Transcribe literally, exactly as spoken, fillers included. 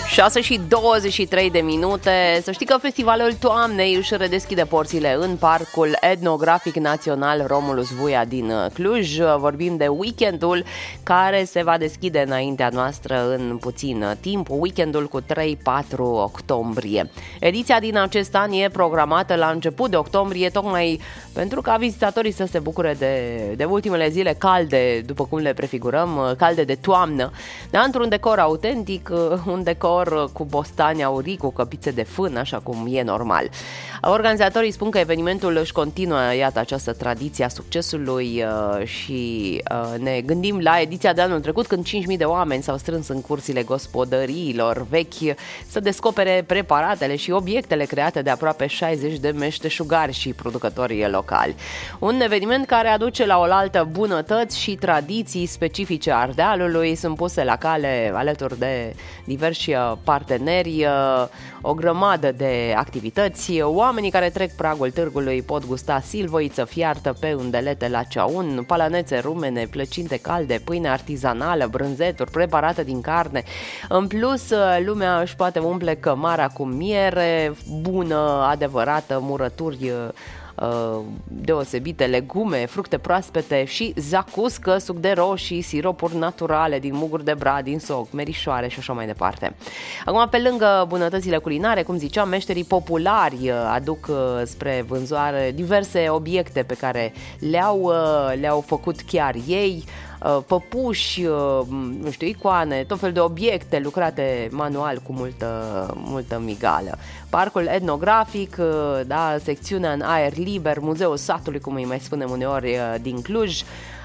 șase și douăzeci și trei de minute. Să știi că Festivalul Toamnei își redeschide porțile în Parcul Etnografic Național Romulus Vuia din Cluj. Vorbim de weekendul care se va deschide înaintea noastră în puțin timp, weekendul cu trei patru octombrie. Ediția din acest an e programată la început de octombrie, tocmai pentru ca vizitatorii să se bucure de, de ultimele zile calde, după cum le prefigurăm, calde de toamnă, dar într-un decor autentic, un decor cu bostani aurii, cu căpițe de fân, așa cum e normal. Organizatorii spun că evenimentul își continuă, iată, această tradiție a succesului și ne gândim la ediția de anul trecut, când cinci mii de oameni s-au strâns în curțile gospodăriilor vechi să descopere preparatele și obiectele create de aproape șaizeci de meșteșugari și producători locali. Un eveniment care aduce la oaltă bunătăți și tradiții specifice Ardealului. Sunt puse la cale, alături de diversi parteneri, o grămadă de activități. Oamenii care trec pragul târgului pot gusta silvoiță fiartă pe îndelete la ceaun, palanețe rumene, plăcinte calde, pâine artizanală, brânzeturi preparate din carne. În plus, lumea își poate umple cămara cu miere bună, adevărată, murături deosebite, legume, fructe proaspete și zacuscă, suc de roșii, siropuri naturale din muguri de brad, din soc, merișoare și așa mai departe. Acum, pe lângă bunătățile culinare, cum ziceam, meșterii populari aduc spre vânzare diverse obiecte pe care le-au, le-au făcut chiar ei, păpuși, nu știu, icoane, tot fel de obiecte lucrate manual cu multă, multă migală. Parcul etnografic, da, secțiunea în aer liber, Muzeul Satului, cum îi mai spunem uneori, din Cluj,